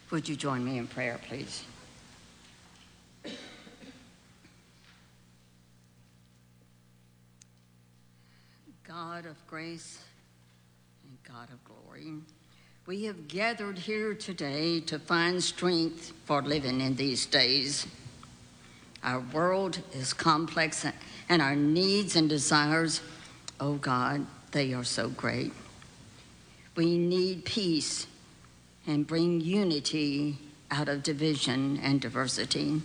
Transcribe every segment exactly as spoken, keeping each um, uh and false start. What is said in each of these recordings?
Would you join me in prayer, please? God of grace and God of glory, we have gathered here today to find strength for living in these days. Our world is complex, and our needs and desires, oh God, they are so great. We need peace and bring unity out of division and diversity.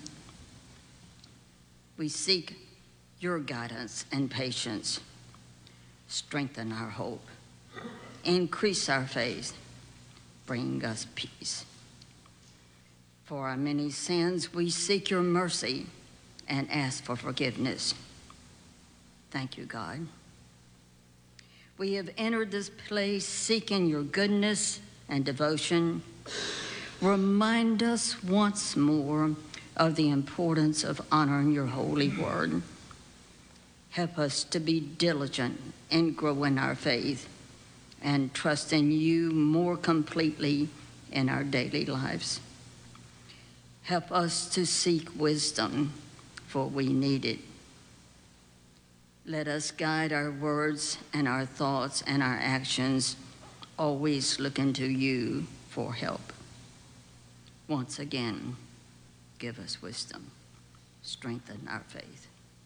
We seek your guidance and patience. Strengthen our hope. Increase our faith. Bring us peace. For our many sins, we seek your mercy and ask for forgiveness. Thank you, God. We have entered this place seeking your goodness and devotion. Remind us once more of the importance of honoring your holy word. Help us to be diligent and grow in our faith and trust in you more completely in our daily lives. Help us to seek wisdom, for we need it. Let us guide our words and our thoughts and our actions, always looking to you for help. Once again, give us wisdom. Strengthen our faith.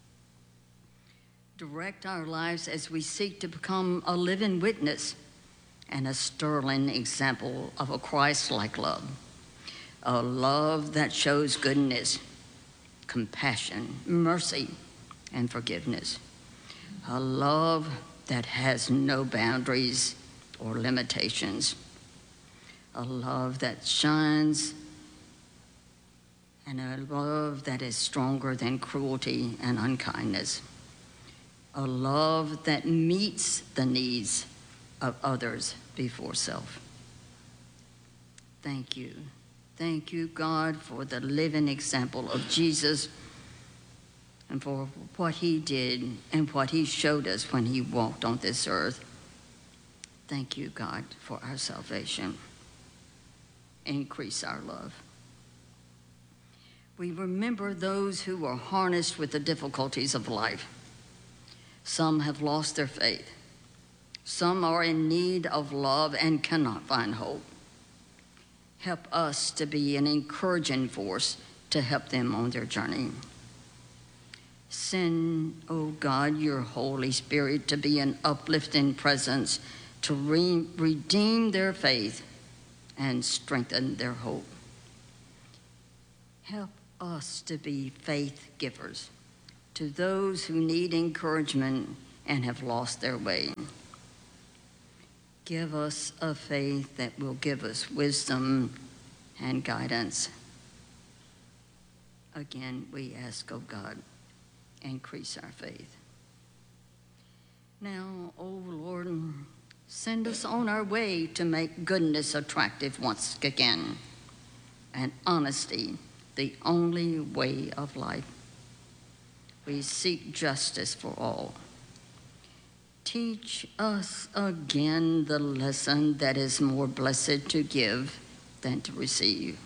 Direct our lives as we seek to become a living witness and a sterling example of a Christ-like love, a love that shows goodness, compassion, mercy, and forgiveness, a love that has no boundaries or limitations, a love that shines, and a love that is stronger than cruelty and unkindness, a love that meets the needs of others before self. Thank you. Thank you, God, for the living example of Jesus and for what he did and what he showed us when he walked on this earth. Thank you, God, for our salvation. Increase our love. We remember those who are harnessed with the difficulties of life. Some have lost their faith. Some are in need of love and cannot find hope. Help us to be an encouraging force to help them on their journey. Send, O God, your Holy Spirit to be an uplifting presence to re- redeem their faith and strengthen their hope. Help us to be faith givers to those who need encouragement and have lost their way. Give us a faith that will give us wisdom and guidance. Again, we ask, oh God, increase our faith. Now, oh Lord, send us on our way to make goodness attractive once again, and honesty the only way of life. We seek justice for all. Teach us again the lesson that is more blessed to give than to receive.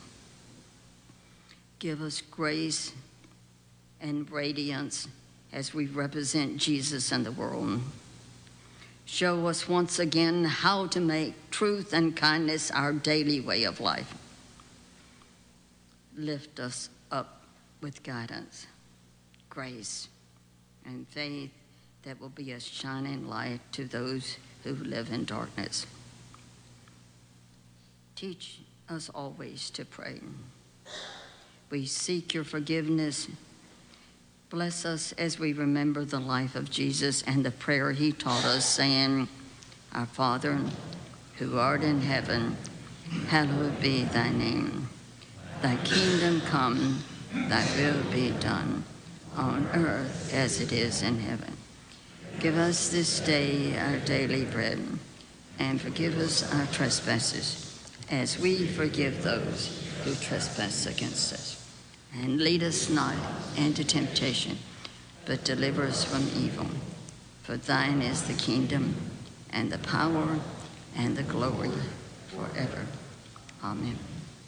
Give us grace and radiance as we represent Jesus in the world. Show us once again how to make truth and kindness our daily way of life. Lift us up with guidance, grace, and faith that will be a shining light to those who live in darkness. Teach us always to pray. We seek your forgiveness. Bless us as we remember the life of Jesus and the prayer he taught us, saying, Our Father, who art in heaven, hallowed be thy name. Thy kingdom come, thy will be done, on earth as it is in heaven. Give us this day our daily bread, and forgive us our trespasses, as we forgive those who trespass against us. And lead us not into temptation, but deliver us from evil. For thine is the kingdom, and the power, and the glory forever. Amen.